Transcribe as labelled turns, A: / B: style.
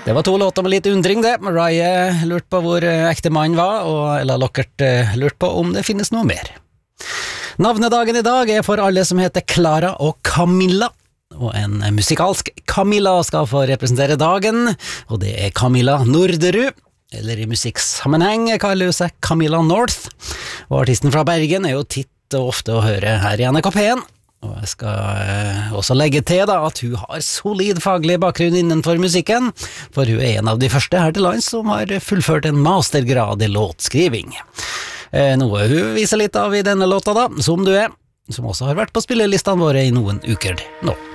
A: Det var to låter med litt undring det. Mariah lurte på hvor ekte mannen var, og Ella Lockert lurte på om det finnes noe mer. Navnedagen i dag er for alle som heter Clara og Camilla, og en musikalsk Camilla skal få representere dagen, og det er Camilla Norderud, eller i musikksammenheng kaller hun seg Camilla North, og artisten fra Bergen er jo titt og ofte å høre her i NRK1. Og jeg skal også legge til da at hun har solid faglig bakgrunn innenfor musikken, for hun er en av de første her til lands som har fullført en mastergrad i låtskriving. Noe hun viser litt av i denne låta da, Som du er, som også har vært på spillelistene våre i noen uker nå.